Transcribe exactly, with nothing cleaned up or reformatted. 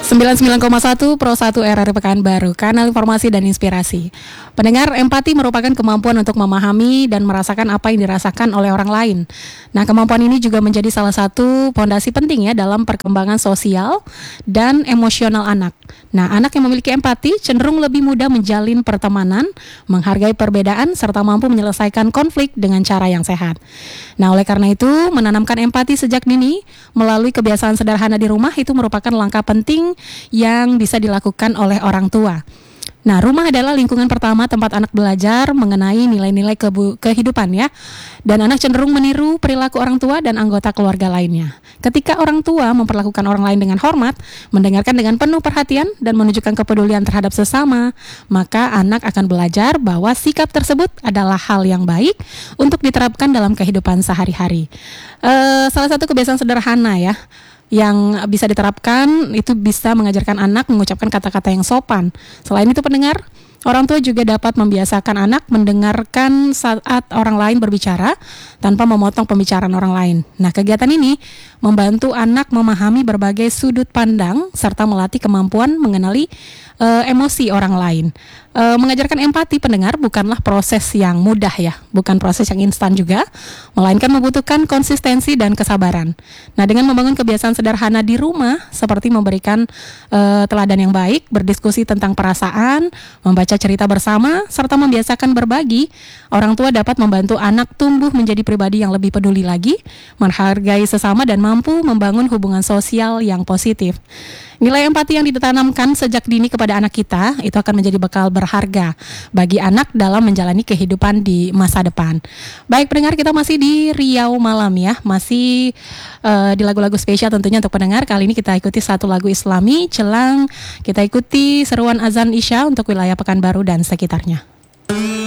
sembilan puluh sembilan koma satu Pro satu R R I Pekanbaru, kanal informasi dan inspirasi. Pendengar, empati merupakan kemampuan untuk memahami dan merasakan apa yang dirasakan oleh orang lain. Nah, kemampuan ini juga menjadi salah satu fondasi penting ya dalam perkembangan sosial dan emosional anak. Nah, anak yang memiliki empati cenderung lebih mudah menjalin pertemanan, menghargai perbedaan, serta mampu menyelesaikan konflik dengan cara yang sehat. Nah, oleh karena itu, menanamkan empati sejak dini melalui kebiasaan sederhana di rumah itu merupakan langkah penting yang bisa dilakukan oleh orang tua. Nah, rumah adalah lingkungan pertama tempat anak belajar mengenai nilai-nilai kebu- kehidupan ya. Dan anak cenderung meniru perilaku orang tua dan anggota keluarga lainnya. Ketika orang tua memperlakukan orang lain dengan hormat, mendengarkan dengan penuh perhatian dan menunjukkan kepedulian terhadap sesama, maka anak akan belajar bahwa sikap tersebut adalah hal yang baik untuk diterapkan dalam kehidupan sehari-hari. Uh, salah satu kebiasaan sederhana ya yang bisa diterapkan itu bisa mengajarkan anak mengucapkan kata-kata yang sopan. Selain itu pendengar, orang tua juga dapat membiasakan anak mendengarkan saat orang lain berbicara tanpa memotong pembicaraan orang lain. Nah, kegiatan ini membantu anak memahami berbagai sudut pandang serta melatih kemampuan mengenali uh, emosi orang lain. Uh, mengajarkan empati pendengar bukanlah proses yang mudah ya, bukan proses yang instan juga, melainkan membutuhkan konsistensi dan kesabaran. Nah, dengan membangun kebiasaan sederhana di rumah seperti memberikan uh, teladan yang baik, berdiskusi tentang perasaan, membaca cerita bersama, serta membiasakan berbagi, orang tua dapat membantu anak tumbuh menjadi pribadi yang lebih peduli lagi, menghargai sesama dan mampu membangun hubungan sosial yang positif. Nilai empati yang ditanamkan sejak dini kepada anak kita itu akan menjadi bekal berharga bagi anak dalam menjalani kehidupan di masa depan. Baik pendengar, kita masih di Riau Malam ya, masih uh, di lagu-lagu spesial tentunya untuk pendengar. Kali ini kita ikuti satu lagu Islami jelang kita ikuti seruan azan Isya untuk wilayah Pekanbaru dan sekitarnya.